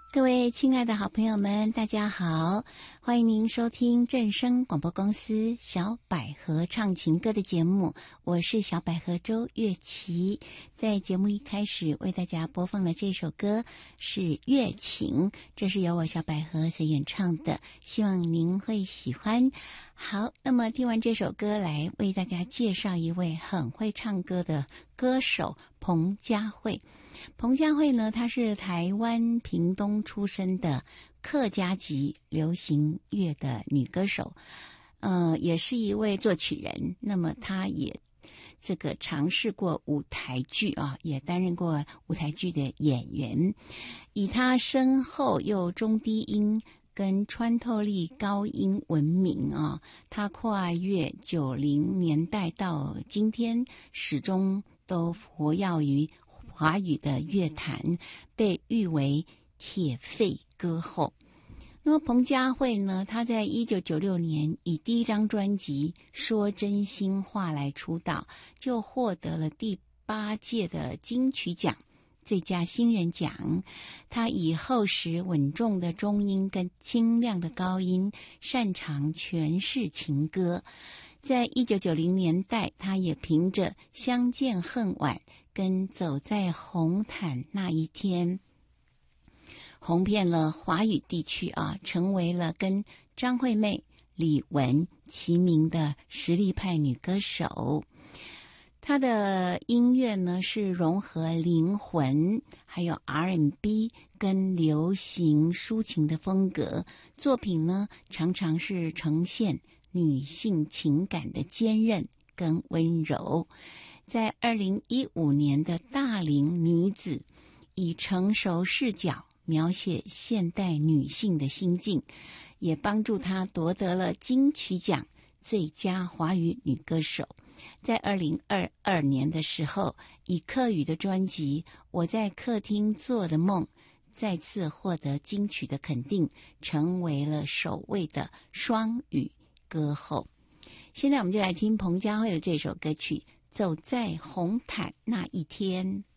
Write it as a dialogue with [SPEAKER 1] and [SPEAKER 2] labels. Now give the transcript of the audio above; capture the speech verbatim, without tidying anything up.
[SPEAKER 1] 各位亲爱的好朋友们，大家好，欢迎您收听正声广播公司小百合唱情歌的节目，我是小百合周月琪。在节目一开始为大家播放的这首歌是《月情》，这是由我小百合所演唱的，希望您会喜欢。好，那么听完这首歌，来为大家介绍一位很会唱歌的歌手彭佳慧。彭佳慧呢，她是台湾屏东出身的客家籍流行乐的女歌手，呃，也是一位作曲人。那么她也这个尝试过舞台剧啊，也担任过舞台剧的演员。以她深厚又中低音跟穿透力高音闻名啊，她跨越九零年代到今天，始终都活跃于华语的乐坛，被誉为铁肺歌后。那么彭佳慧呢，她在一九九六年以第一张专辑《说真心话》来出道，就获得了第八届的金曲奖最佳新人奖。她以厚实稳重的中音跟清亮的高音，擅长诠释情歌。在一九九零年代，她也凭着《相见恨晚》跟《走在红毯那一天》红遍了华语地区啊，成为了跟张惠妹、李玟齐名的实力派女歌手。她的音乐呢是融合灵魂还有 R and B 跟流行抒情的风格，作品呢常常是呈现女性情感的坚韧跟温柔。在二零一五年的大龄女子，以成熟视角描写现代女性的心境，也帮助她夺得了金曲奖最佳华语女歌手。在二零二二年的时候，以客语的专辑《我在客厅做的梦》再次获得金曲的肯定，成为了首位的双语歌后。现在我们就来听彭佳慧的这首歌曲《走在红毯那一天》。